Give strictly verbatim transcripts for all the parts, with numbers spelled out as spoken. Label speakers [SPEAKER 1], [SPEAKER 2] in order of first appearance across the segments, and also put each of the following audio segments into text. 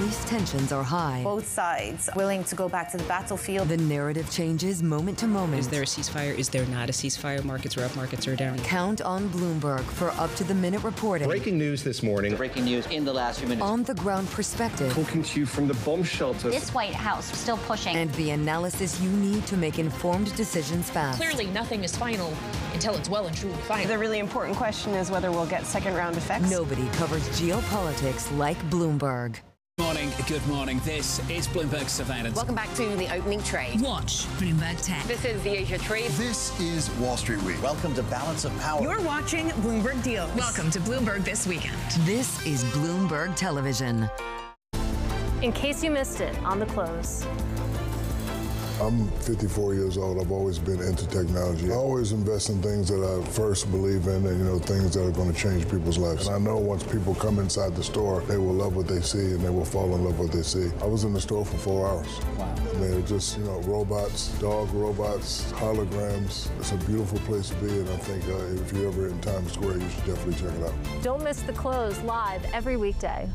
[SPEAKER 1] least tensions are high.
[SPEAKER 2] Both sides willing to go back to the battlefield.
[SPEAKER 1] The narrative changes moment to moment.
[SPEAKER 3] Is there a ceasefire? Is there not a ceasefire? Markets are up, markets are down.
[SPEAKER 1] Count on Bloomberg for up-to-the-minute reporting.
[SPEAKER 4] Breaking news this morning.
[SPEAKER 5] Breaking news in the last few minutes.
[SPEAKER 1] On-the-ground perspective.
[SPEAKER 4] Talking to you from the bomb shelter.
[SPEAKER 6] This White House still pushing.
[SPEAKER 1] And the analysis you need to make informed decisions fast.
[SPEAKER 7] Clearly, nothing is final until it's well and truly final.
[SPEAKER 2] The really important question is whether we'll get second-round effects.
[SPEAKER 1] Nobody covers geopolitics like Bloomberg.
[SPEAKER 8] Morning, good morning. This is Bloomberg Surveillance.
[SPEAKER 9] Welcome back to the opening trade.
[SPEAKER 10] Watch Bloomberg Tech.
[SPEAKER 9] This is the Asia Trade.
[SPEAKER 11] This is Wall Street Week.
[SPEAKER 12] Welcome to Balance of Power.
[SPEAKER 10] You're watching Bloomberg Deals.
[SPEAKER 7] Welcome to Bloomberg This Weekend.
[SPEAKER 1] This is Bloomberg Television.
[SPEAKER 13] In case you missed it, on the close.
[SPEAKER 14] I'm fifty-four years old. I've always been into technology. I always invest in things that I first believe in and, you know, things that are going to change people's lives. And I know once people come inside the store, they will love what they see and they will fall in love with what they see. I was in the store for four hours. Wow. I mean, it's just, you know, robots, dog robots, holograms. It's a beautiful place to be, and I think uh, if you're ever in Times Square, you should definitely check it out.
[SPEAKER 13] Don't miss the close live every weekday.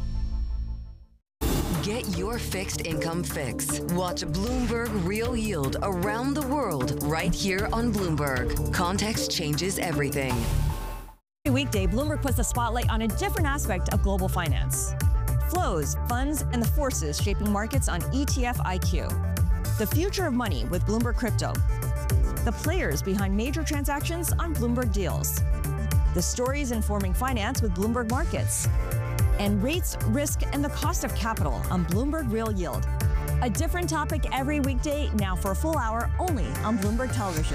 [SPEAKER 1] Get your fixed income fix. Watch Bloomberg Real Yield around the world right here on Bloomberg. Context changes everything.
[SPEAKER 15] Every weekday, Bloomberg puts the spotlight on a different aspect of global finance. Flows, funds, and the forces shaping markets on E T F I Q. The future of money with Bloomberg Crypto. The players behind major transactions on Bloomberg Deals. The stories informing finance with Bloomberg Markets. And rates, risk, and the cost of capital on Bloomberg Real Yield. A different topic every weekday, now for a full hour only on Bloomberg Television.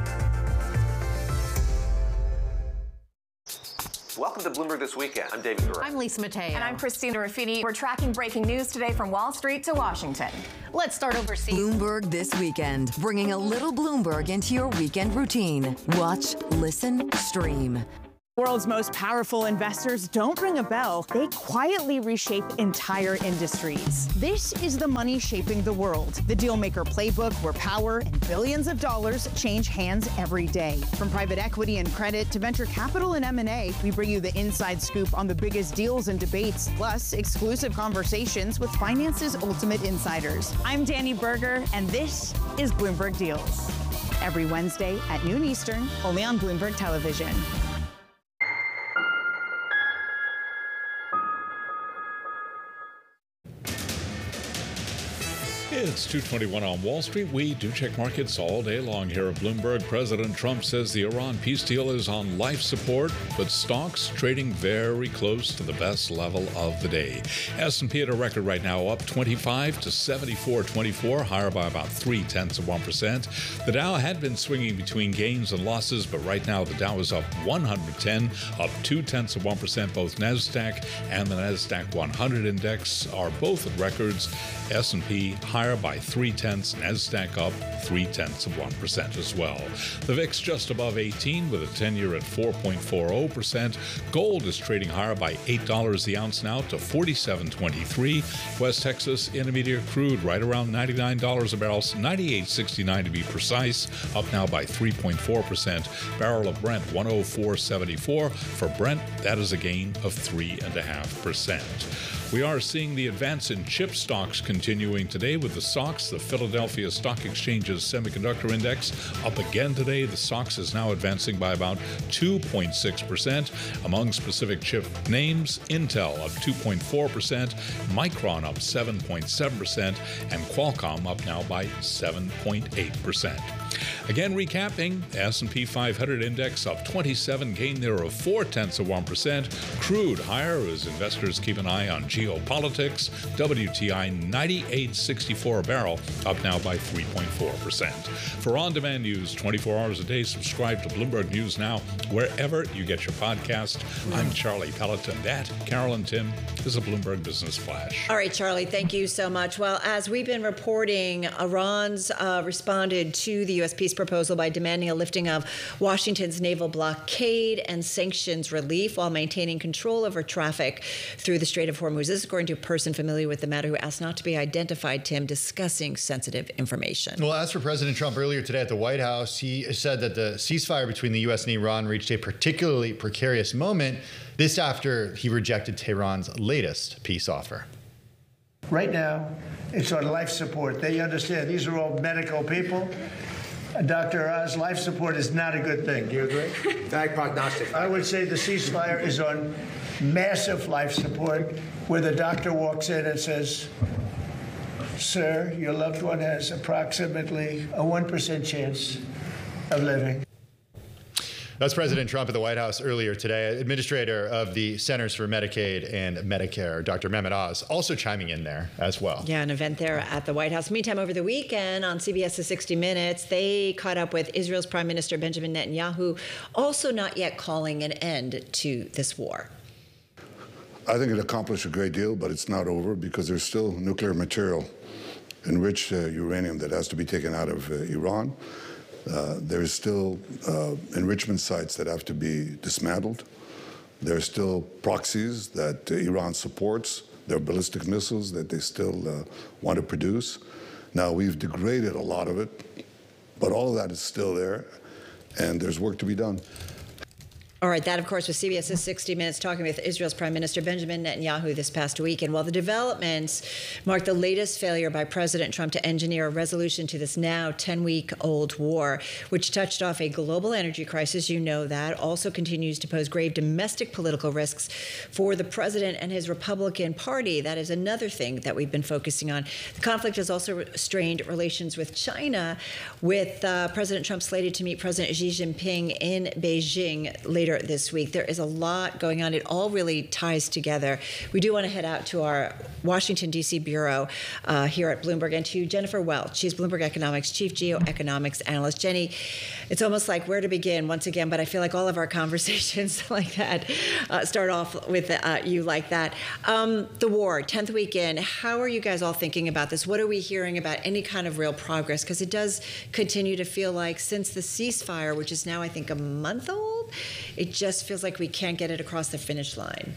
[SPEAKER 16] Welcome to Bloomberg This Weekend. I'm David Gura.
[SPEAKER 9] I'm Lisa Mateo.
[SPEAKER 17] And I'm Christina Ruffini. We're tracking breaking news today from Wall Street to Washington.
[SPEAKER 9] Let's start overseas.
[SPEAKER 1] Bloomberg This Weekend, bringing a little Bloomberg into your weekend routine. Watch, listen, stream.
[SPEAKER 18] World's most powerful investors don't ring a bell. They quietly reshape entire industries. This is the money shaping the world. The Dealmaker Playbook, where power and billions of dollars change hands every day. From private equity and credit to venture capital and M and A, we bring you the inside scoop on the biggest deals and debates, plus exclusive conversations with finance's ultimate insiders. I'm Danny Berger, and this is Bloomberg Deals. Every Wednesday at noon Eastern, only on Bloomberg Television.
[SPEAKER 19] It's two twenty-one on Wall Street. We do check markets all day long here at Bloomberg. President Trump says the Iran peace deal is on life support, but stocks trading very close to the best level of the day. S and P at a record right now, up twenty-five to seventy-four twenty-four, higher by about three tenths of one percent. The Dow had been swinging between gains and losses, but right now the Dow is up one hundred ten, up two tenths of one percent. Both NASDAQ and the NASDAQ one hundred index are both at records. S and P higher by three tenths, NASDAQ up three tenths of one percent as well. The V I X just above eighteen with a ten-year at four point four zero percent. Gold is trading higher by eight dollars the ounce now to forty-seven twenty-three. West Texas Intermediate crude right around ninety-nine dollars a barrel, ninety-eight sixty-nine to be precise, up now by three point four percent. Barrel of Brent one oh four seventy-four. For Brent, that is a gain of three point five percent. We are seeing the advance in chip stocks continuing today with the S O X, the Philadelphia Stock Exchange's Semiconductor Index, up again today. The S O X is now advancing by about two point six percent. Among specific chip names, Intel up two point four percent, Micron up seven point seven percent, and Qualcomm up now by seven point eight percent. Again, recapping, the S and P five hundred index up twenty-seven, gain there of four tenths of one percent. Crude higher as investors keep an eye on geopolitics. W T I ninety-eight sixty-four a barrel, up now by three point four percent. For on-demand news twenty-four hours a day, subscribe to Bloomberg News Now wherever you get your podcast. I'm Charlie Pelleton. That, Carol and Tim, is a Bloomberg Business Flash.
[SPEAKER 20] All right, Charlie, thank you so much. Well, as we've been reporting, Iran's uh, responded to the U S peace proposal by demanding a lifting of Washington's naval blockade and sanctions relief while maintaining control over traffic through the Strait of Hormuz. This is according to a person familiar with the matter who asked not to be identified, Tim, discussing sensitive information.
[SPEAKER 6] Well, as for President Trump earlier today at the White House, he said that the ceasefire between the U S and Iran reached a particularly precarious moment, this after he rejected Tehran's latest peace offer.
[SPEAKER 5] Right now, it's on life support. They understand these are all medical people. Doctor Oz, life support is not a good thing. Do you agree?
[SPEAKER 12] Bad prognostic.
[SPEAKER 5] I would say the ceasefire is on massive life support, where the doctor walks in and says, sir, your loved one has approximately a one percent chance of living.
[SPEAKER 6] That's President Trump at the White House earlier today. Administrator of the Centers for Medicaid and Medicare, Doctor Mehmet Oz, also chiming in there as well.
[SPEAKER 20] Yeah, an event there at the White House. Meantime, over the weekend on CBS's sixty minutes, they caught up with Israel's Prime Minister Benjamin Netanyahu, also not yet calling an end to this war.
[SPEAKER 14] I think it accomplished a great deal, but it's not over because there's still nuclear material, enriched uh, uranium that has to be taken out of uh, Iran. Uh, there's still uh, enrichment sites that have to be dismantled. There are still proxies that uh, Iran supports. There are ballistic missiles that they still uh, want to produce. Now, we've degraded a lot of it, but all of that is still there, and there's work to be done.
[SPEAKER 20] All right, that, of course, was CBS's sixty minutes talking with Israel's Prime Minister Benjamin Netanyahu this past week. And while the developments mark the latest failure by President Trump to engineer a resolution to this now ten-week-old war, which touched off a global energy crisis, you know that, also continues to pose grave domestic political risks for the president and his Republican Party. That is another thing that we've been focusing on. The conflict has also strained relations with China, with uh, President Trump slated to meet President Xi Jinping in Beijing later this week. There is a lot going on. It all really ties together. We do want to head out to our Washington, D C bureau uh, here at Bloomberg and to Jennifer Welch. She's Bloomberg Economics Chief Geoeconomics Analyst. Jenny, it's almost like where to begin once again, but I feel like all of our conversations like that uh, start off with uh, you like that. Um, the war, tenth week in, how are you guys all thinking about this? What are we hearing about any kind of real progress? Because it does continue to feel like since the ceasefire, which is now, I think, a month old, it just feels like we can't get it across the finish line.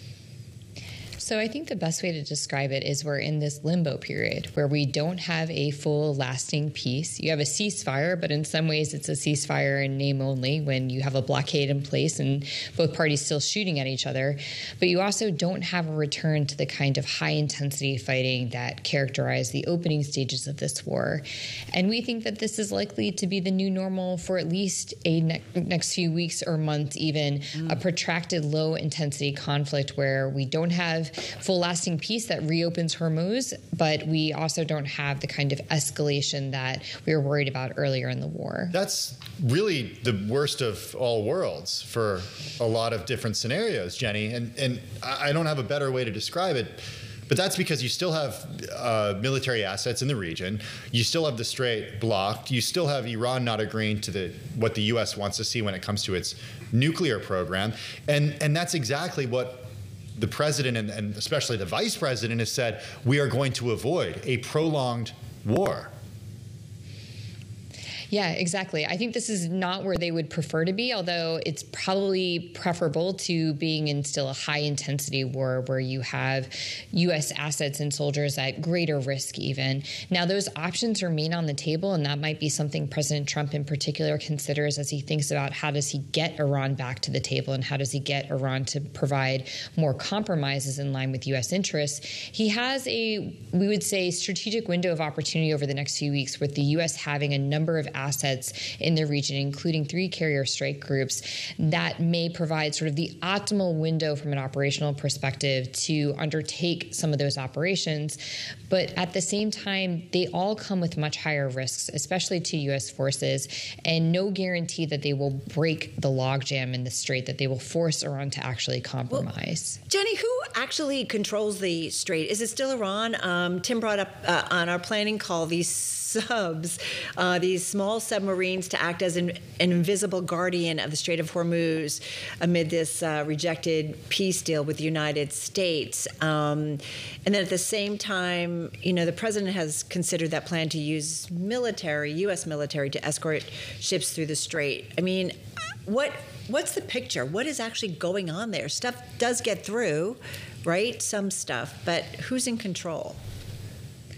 [SPEAKER 3] So I think the best way to describe it is we're in this limbo period where we don't have a full lasting peace. You have a ceasefire, but in some ways it's a ceasefire in name only when you have a blockade in place and both parties still shooting at each other. But you also don't have a return to the kind of high intensity fighting that characterized the opening stages of this war. And we think that this is likely to be the new normal for at least a ne- next few weeks or months, even mm. a protracted low intensity conflict where we don't have full lasting peace that reopens Hormuz, but we also don't have the kind of escalation that we were worried about earlier in the war.
[SPEAKER 6] That's really the worst of all worlds for a lot of different scenarios, Jenny. And, and I don't have a better way to describe it, but that's because you still have uh, military assets in the region. You still have the Strait blocked. You still have Iran not agreeing to the what the U S wants to see when it comes to its nuclear program. And, and that's exactly what the president and, and especially the vice president has said. We are going to avoid a prolonged war.
[SPEAKER 3] Yeah, exactly. I think this is not where they would prefer to be, although it's probably preferable to being in still a high intensity war where you have U S assets and soldiers at greater risk even. Now, those options remain on the table, and that might be something President Trump in particular considers as he thinks about how does he get Iran back to the table and how does he get Iran to provide more compromises in line with U S interests. He has a, we would say, strategic window of opportunity over the next few weeks with the U S having a number of assets in the region, including three carrier strike groups, that may provide sort of the optimal window from an operational perspective to undertake some of those operations. But at the same time, they all come with much higher risks, especially to U S forces, and no guarantee that they will break the logjam in the Strait, that they will force Iran to actually compromise.
[SPEAKER 20] Well, Jenny, who actually controls the Strait? Is it still Iran? Um, Tim brought up uh, on our planning call these subs, uh, these small submarines to act as an, an invisible guardian of the Strait of Hormuz amid this uh, rejected peace deal with the United States. Um, and then at the same time, you know, the president has considered that plan to use military, U S military, to escort ships through the Strait. I mean, what what's the picture? What is actually going on there? Stuff does get through, right? Some stuff, but who's in control?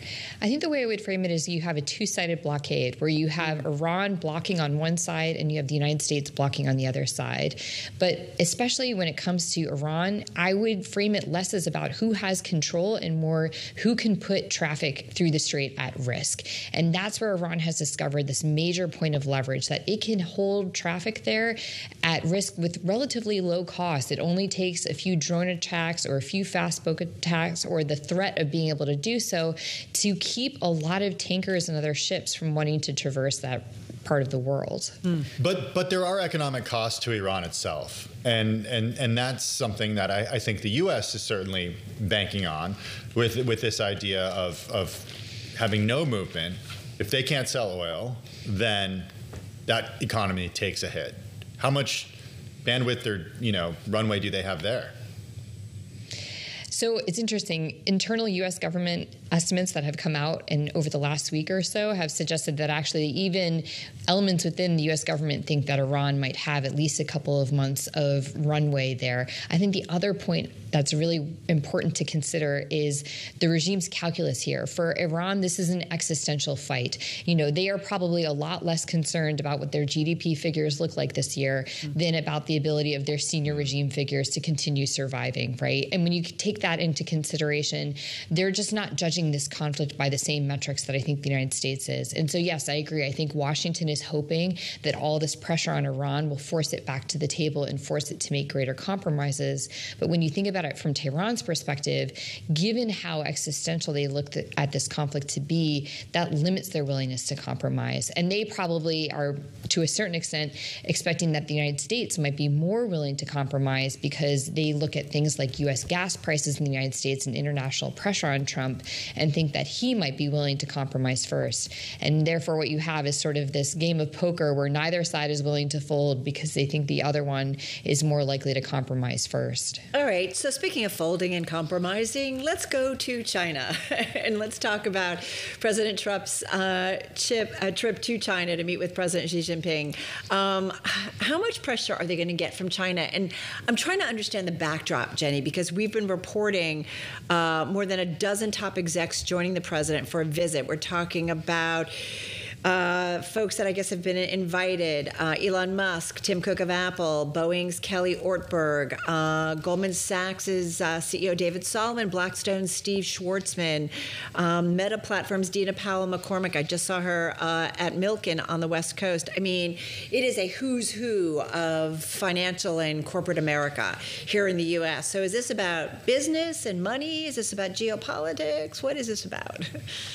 [SPEAKER 3] I think the way I would frame it is you have a two-sided blockade where you have Iran blocking on one side and you have the United States blocking on the other side. But especially when it comes to Iran, I would frame it less as about who has control and more who can put traffic through the strait at risk. And that's where Iran has discovered this major point of leverage, that it can hold traffic there at risk with relatively low cost. It only takes a few drone attacks or a few fast boat attacks or the threat of being able to do so to keep a lot of tankers and other ships from wanting to traverse that part of the world.
[SPEAKER 6] Mm. But but there are economic costs to Iran itself. And and, and that's something that I, I think the U S is certainly banking on with with this idea of, of having no movement. If they can't sell oil, then that economy takes a hit. How much bandwidth or, you know, runway do they have there?
[SPEAKER 3] So it's interesting. Internal U S government estimates that have come out and over the last week or so have suggested that actually even elements within the U S government think that Iran might have at least a couple of months of runway there. I think the other point that's really important to consider is the regime's calculus here. For Iran, this is an existential fight. You know, they are probably a lot less concerned about what their G D P figures look like this year mm-hmm. than about the ability of their senior regime figures to continue surviving, right? And when you take that into consideration, they're just not judging this conflict by the same metrics that I think the United States is. And so, yes, I agree. I think Washington is hoping that all this pressure on Iran will force it back to the table and force it to make greater compromises. But when you think about it from Tehran's perspective, given how existential they look at this conflict to be, that limits their willingness to compromise. And they probably are, to a certain extent, expecting that the United States might be more willing to compromise because they look at things like U S gas prices in the United States and international pressure on Trump and think that he might be willing to compromise first. And therefore, what you have is sort of this game of poker where neither side is willing to fold because they think the other one is more likely to compromise first.
[SPEAKER 20] All right. So speaking of folding and compromising, let's go to China and let's talk about President Trump's uh, chip, uh, trip to China to meet with President Xi Jinping. Um, how much pressure are they going to get from China? And I'm trying to understand the backdrop, Jenny, because we've been reporting uh, more than a dozen top execs joining the president for a visit. We're talking about Uh, folks that I guess have been invited, uh, Elon Musk, Tim Cook of Apple, Boeing's Kelly Ortberg, uh, Goldman Sachs' uh, C E O David Solomon, Blackstone's Steve Schwartzman, um, Meta Platforms' Dina Powell McCormick. I just saw her uh, at Milken on the West Coast. I mean, it is a who's who of financial and corporate America here in the U S. So is this about business and money? Is this about geopolitics? What is this about?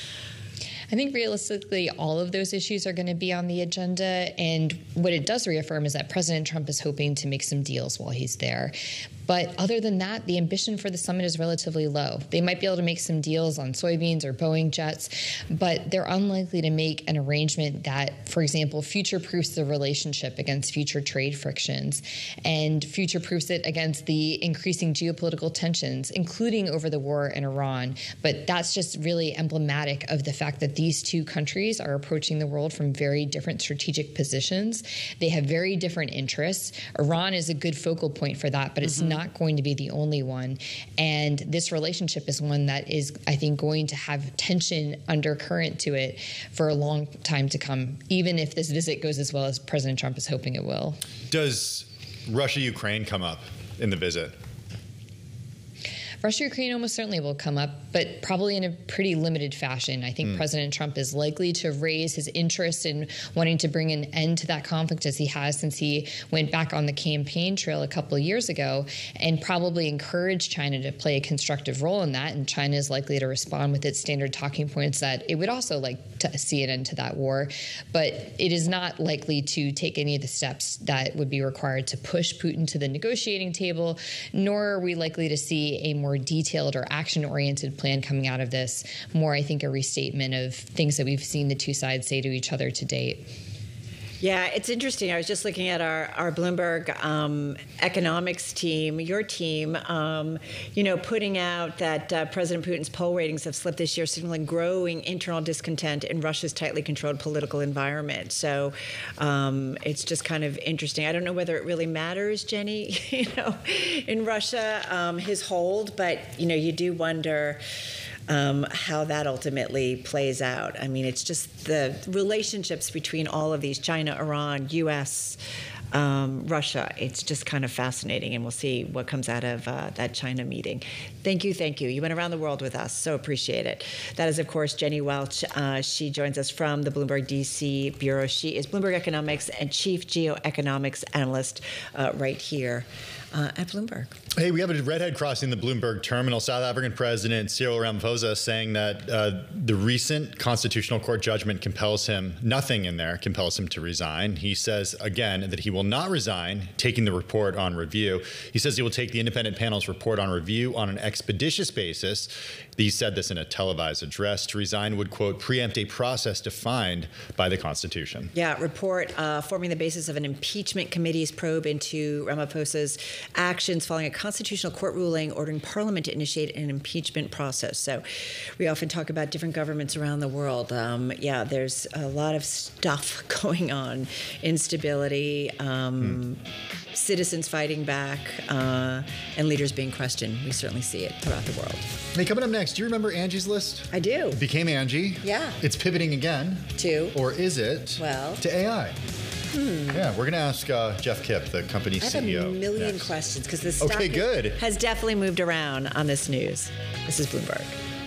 [SPEAKER 3] I think realistically, all of those issues are going to be on the agenda. And what it does reaffirm is that President Trump is hoping to make some deals while he's there. But other than that, the ambition for the summit is relatively low. They might be able to make some deals on soybeans or Boeing jets, but they're unlikely to make an arrangement that, for example, future-proofs the relationship against future trade frictions and future-proofs it against the increasing geopolitical tensions, including over the war in Iran. But that's just really emblematic of the fact that these two countries are approaching the world from very different strategic positions. They have very different interests. Iran is a good focal point for that, but it's mm-hmm. not going to be the only one. And this relationship is one that is, I think, going to have tension undercurrent to it for a long time to come, even if this visit goes as well as President Trump is hoping it will.
[SPEAKER 6] Does Russia-Ukraine come up in the visit?
[SPEAKER 3] Russia-Ukraine almost certainly will come up, but probably in a pretty limited fashion. I think mm. President Trump is likely to raise his interest in wanting to bring an end to that conflict as he has since he went back on the campaign trail a couple of years ago, and probably encourage China to play a constructive role in that. And China is likely to respond with its standard talking points that it would also like to see an end to that war. But it is not likely to take any of the steps that would be required to push Putin to the negotiating table, nor are we likely to see a more detailed or action-oriented plan coming out of this. More, I think, a restatement of things that we've seen the two sides say to each other to date.
[SPEAKER 20] Yeah, it's interesting. I was just looking at our, our Bloomberg um, economics team, your team, um, you know, putting out that uh, President Putin's poll ratings have slipped this year, signaling growing internal discontent in Russia's tightly controlled political environment. So um, it's just kind of interesting. I don't know whether it really matters, Jenny, you know, in Russia, um, his hold, but, you know, you do wonder um, how that ultimately plays out. I mean, it's just the relationships between all of these, China, Iran, U S, Um, Russia. It's just kind of fascinating, and we'll see what comes out of uh, that China meeting. Thank you, thank you. You went around the world with us, so appreciate it. That is, of course, Jenny Welch. Uh, she joins us from the Bloomberg D C bureau. She is Bloomberg Economics and Chief Geoeconomics Analyst uh, right here uh, at Bloomberg.
[SPEAKER 6] Hey, we have a redhead crossing the Bloomberg terminal. South African President Cyril Ramaphosa saying that uh, the recent Constitutional Court judgment compels him, nothing in there compels him to resign. He says, again, that he will not resign, taking the report on review. He says he will take the independent panel's report on review on an expeditious basis. He said this in a televised address. To resign would, quote, preempt a process defined by the Constitution.
[SPEAKER 20] Yeah, report uh, forming the basis of an impeachment committee's probe into Ramaphosa's actions following a Constitutional Court ruling ordering Parliament to initiate an impeachment process. So we often talk about different governments around the world. Um, yeah, there's a lot of stuff going on. Instability, um, hmm. citizens fighting back, uh, and leaders being questioned. We certainly see it throughout the world.
[SPEAKER 6] Hey, coming up next, do you remember Angie's List?
[SPEAKER 20] I do.
[SPEAKER 6] It became Angie.
[SPEAKER 20] Yeah.
[SPEAKER 6] It's pivoting again.
[SPEAKER 20] To?
[SPEAKER 6] Or is it?
[SPEAKER 20] Well.
[SPEAKER 6] To A I.
[SPEAKER 20] Hmm.
[SPEAKER 6] Yeah, we're going to ask uh, Jeff Kipp, the company's
[SPEAKER 20] C E O. I have a million
[SPEAKER 6] next.
[SPEAKER 20] questions because the stuff
[SPEAKER 6] okay, good.
[SPEAKER 20] has definitely moved around on this news. This is Bloomberg.